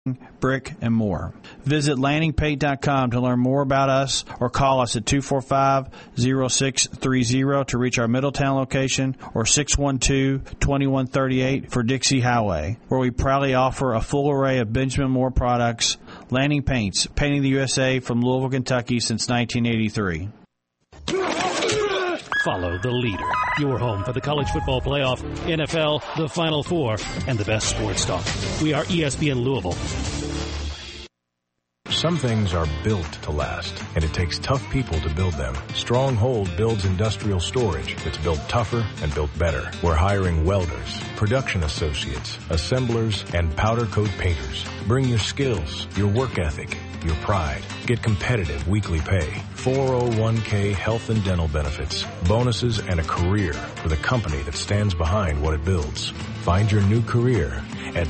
brick, and more. Visit landingpaint.com to learn more about us or call us at 245-0630 to reach our Middletown location or 612-2138 for Dixie Highway, where we proudly offer a full array of Benjamin Moore products. Landing Paints, painting the USA from Louisville, Kentucky since 1983. Follow the leader. Your home for the college football playoff, NFL, the Final Four, and the best sports talk. We are ESPN Louisville. Some things are built to last, and it takes tough people to build them. Stronghold builds industrial storage that's built tougher and built better. We're hiring welders, production associates, assemblers, and powder coat painters. Bring your skills, your work ethic, your pride. Get competitive weekly pay, 401k health and dental benefits, bonuses, and a career with a company that stands behind what it builds. Find your new career at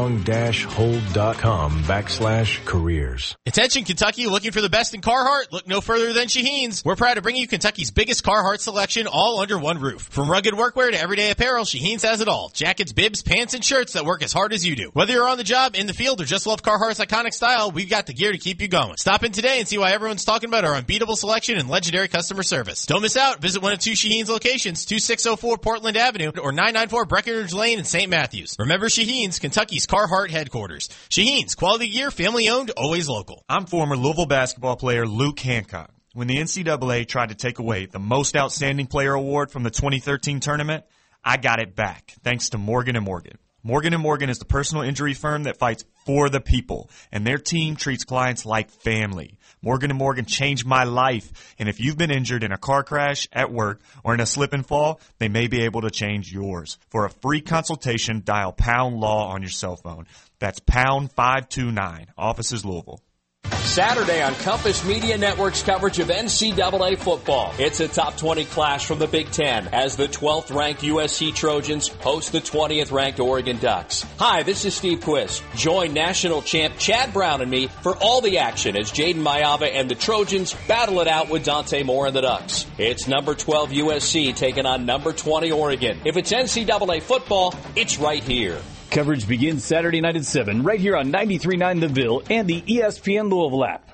strong-hold.com/careers. Attention Kentucky, looking for the best in Carhartt? Look no further than Shaheen's. We're proud to bring you Kentucky's biggest Carhartt selection all under one roof. From rugged workwear to everyday apparel, Shaheen's has it all. Jackets, bibs, pants, and shirts that work as hard as you do. Whether you're on the job, in the field, or just love Carhartt's iconic style, we've got the gear to keep you going. Stop in today and see why everyone's talking about our unbeatable selection and legendary customer service. Don't miss out. Visit one of two Shaheen's locations, 2604 Portland Avenue or 994 Breckenridge Lane in St. Matthews. Remember Shaheen's, Kentucky's Carhartt headquarters. Shaheen's, quality gear, family owned, always local. I'm former Louisville basketball player Luke Hancock. When the NCAA tried to take away the Most Outstanding Player award from the 2013 tournament, I got it back, thanks to Morgan & Morgan. Morgan & Morgan is the personal injury firm that fights for the people, and their team treats clients like family. Morgan & Morgan changed my life, and if you've been injured in a car crash, at work, or in a slip and fall, they may be able to change yours. For a free consultation, dial #LAW on your cell phone. That's #529. Offices Louisville. Saturday on Compass Media Network's coverage of NCAA football. It's a top 20 clash from the Big Ten as the 12th-ranked USC Trojans host the 20th-ranked Oregon Ducks. Hi, this is Steve Quiss. Join national champ Chad Brown and me for all the action as Jaden Mayava and the Trojans battle it out with Dante Moore and the Ducks. It's number 12 USC taking on number 20 Oregon. If it's NCAA football, it's right here. Coverage begins Saturday night at 7 right here on 93.9 The Ville and the ESPN Louisville app.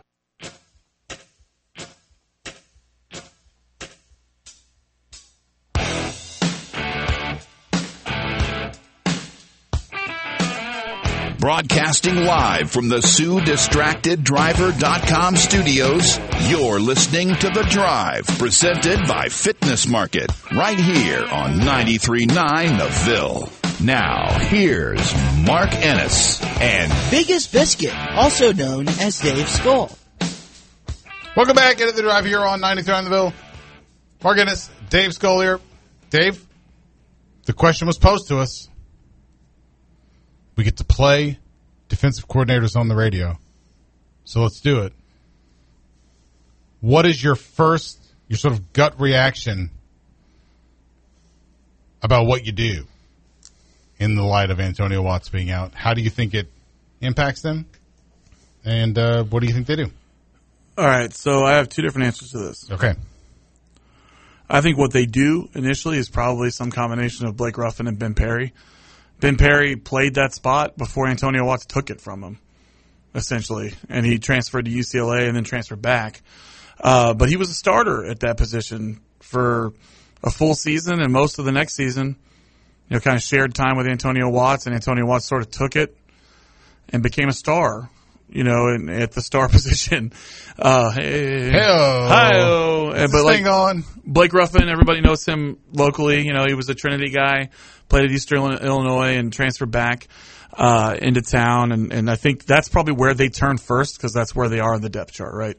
Broadcasting live from the SueDistractedDriver.com studios, you're listening to The Drive, presented by Fitness Market, right here on 93.9 The Ville. Now, here's Mark Ennis and Biggest Biscuit, also known as Dave Skull. Welcome back into The Drive here on 93.9 The Ville. Mark Ennis, Dave Skull here. Dave, the question was posed to us. We get to play defensive coordinators on the radio. So let's do it. What is your sort of gut reaction about what you do in the light of Antonio Watts being out? How do you think it impacts them? And what do you think they do? All right, so I have two different answers to this. Okay. I think what they do initially is probably some combination of Blake Ruffin and Ben Perry. Ben Perry played that spot before Antonio Watts took it from him, essentially, and he transferred to UCLA and then transferred back. But he was a starter at that position for a full season, and most of the next season, kind of shared time with Antonio Watts, and Antonio Watts sort of took it and became a star, at the star position. Hey-o. But like, on. Blake Ruffin, everybody knows him locally. He was a Trinity guy, played at Eastern Illinois and transferred back into town. And I think that's probably where they turn first because that's where they are in the depth chart, right?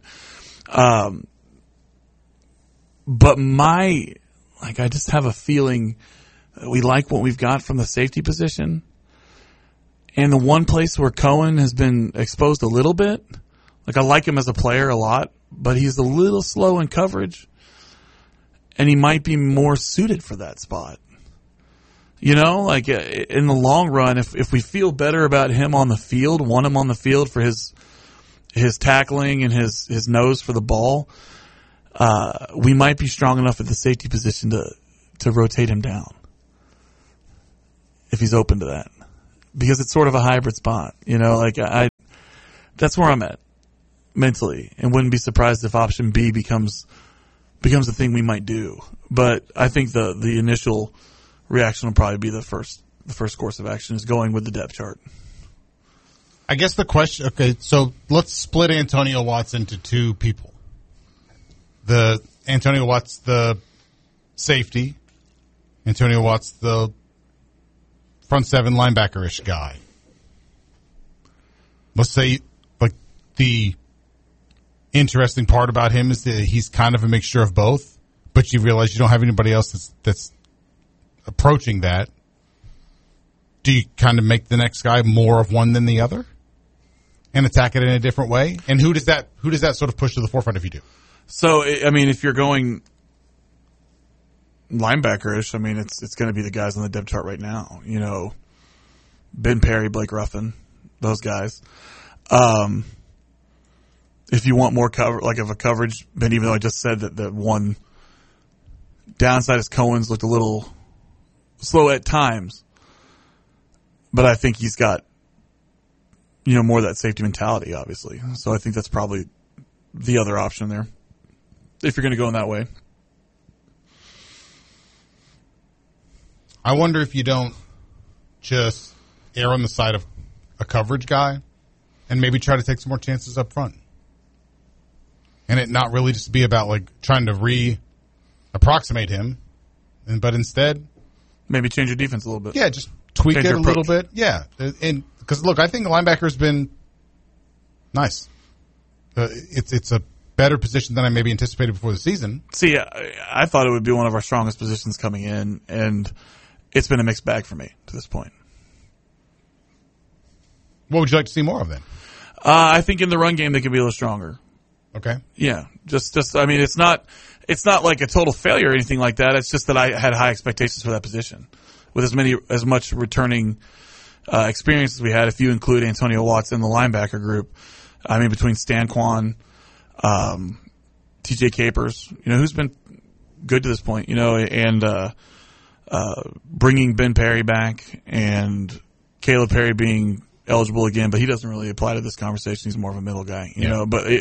But I just have a feeling we like what we've got from the safety position. And the one place where Cohen has been exposed a little bit, I like him as a player a lot, but he's a little slow in coverage. And he might be more suited for that spot. In the long run, if we feel better about him on the field, want him on the field for his tackling and his nose for the ball, we might be strong enough at the safety position to rotate him down. If he's open to that. Because it's sort of a hybrid spot. That's where I'm at mentally, and wouldn't be surprised if option B becomes the thing we might do. But I think the initial reaction will probably be the first course of action is going with the depth chart. I guess the question, okay, so let's split Antonio Watts into two people. The Antonio Watts, the safety. Antonio Watts, the front seven linebacker-ish guy. Let's say, like, the interesting part about him is that he's kind of a mixture of both, but you realize you don't have anybody else that's approaching that. Do you kind of make the next guy more of one than the other and attack it in a different way? And who does that sort of push to the forefront if you do? So, I mean, if you're going linebacker-ish, I mean, it's going to be the guys on the depth chart right now. You know, Ben Perry, Blake Ruffin, those guys. If you want more of a coverage, Ben, even though I just said that the one downside is Cohen's looked a little slow at times, but I think he's got, you know, more of that safety mentality, obviously. So I think that's probably the other option there, if you're going to go in that way. I wonder if you don't just err on the side of a coverage guy and maybe try to take some more chances up front. And it not really just be about, like, trying to re-approximate him, but instead... Maybe change your defense a little bit. Yeah, just tweak it a little bit. Yeah. And because, look, I think the linebacker's been nice. It's a better position than I maybe anticipated before the season. See, I thought it would be one of our strongest positions coming in, and it's been a mixed bag for me to this point. What would you like to see more of then? I think in the run game they could be a little stronger. Okay. Yeah. Just I mean, it's not like a total failure or anything like that. It's just that I had high expectations for that position. With as much returning experience as we had, if you include Antonio Watts in the linebacker group, I mean, between Stan Kwan, TJ Capers, you know, who's been good to this point, you know, and bringing Ben Perry back and Caleb Perry being eligible again, but he doesn't really apply to this conversation. He's more of a middle guy, you know, but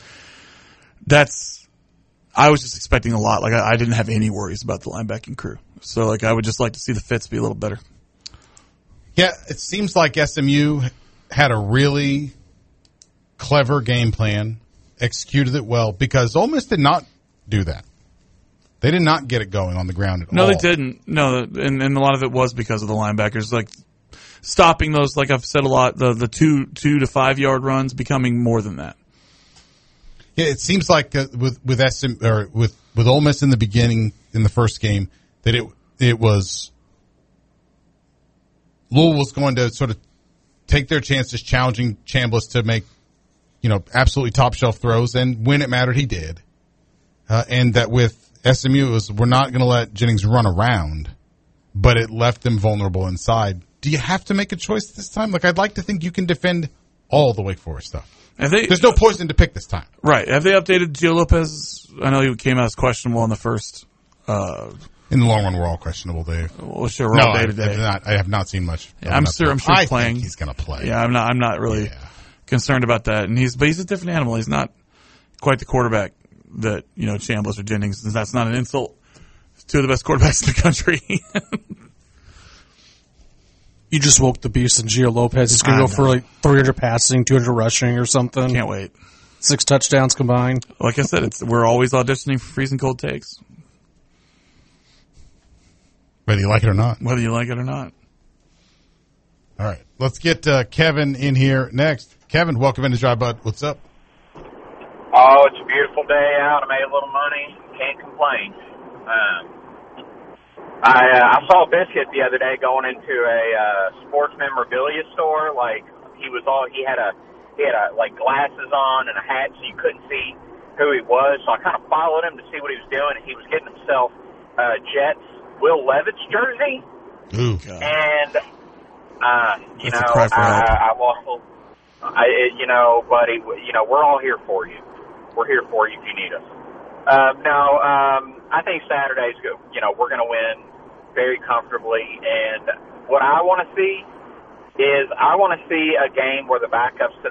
I was just expecting a lot. Like, I didn't have any worries about the linebacking crew. So, like, I would just like to see the fits be a little better. Yeah, it seems like SMU had a really clever game plan, executed it well, because Ole Miss did not do that. They did not get it going on the ground at all. No, they didn't. No, and a lot of it was because of the linebackers. Like, stopping those, like I've said a lot, the 2 to 5 yard runs becoming more than that. Yeah, it seems like with Ole Miss in the beginning in the first game that it was Louisville was going to sort of take their chances, challenging Chambliss to make, you know, absolutely top shelf throws, and when it mattered, he did. And that with SMU, it was, we're not going to let Jennings run around, but it left them vulnerable inside. Do you have to make a choice this time? Like, I'd like to think you can defend all the Wake Forest stuff. There's no poison to pick this time. Right. Have they updated Gio Lopez? I know he came out as questionable in the first. In the long run, we're all questionable, Dave. Well, sure, we're all day to day. I have not seen much. Yeah, I'm sure he's playing. Think he's going to play. Yeah, I'm not really concerned about that. And he's a different animal. He's not quite the quarterback that, you know, Chambliss or Jennings. That's not an insult. Two of the best quarterbacks in the country. You just woke the beast in Gio Lopez. He's going to go for like 300 passing, 200 rushing or something. Can't wait. 6 touchdowns combined. Like I said, we're always auditioning for freezing cold takes. Whether you like it or not. Whether you like it or not. All right. Let's get Kevin in here next. Kevin, welcome into Dry Bud. What's up? Oh, it's a beautiful day out. I made a little money. Can't complain. I saw Biscuit the other day going into a sports memorabilia store. Like, he had like glasses on and a hat, so you couldn't see who he was. So I kind of followed him to see what he was doing, and he was getting himself Jets Will Levis jersey. Ooh, God. And you That's know, buddy, you know, we're all here for you. We're here for you if you need us. I think Saturday's good. You know, we're going to win very comfortably. And what I want to see is a game where the backups to